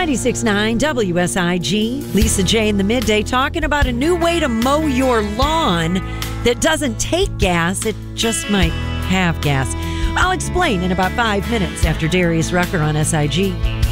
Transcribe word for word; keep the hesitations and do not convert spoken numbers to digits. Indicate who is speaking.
Speaker 1: ninety-six point nine W S I G. Lisa J in the midday talking about a new way to mow your lawn that doesn't take gas. It just might have gas. I'll explain in about five minutes after Darius Rucker on S I G.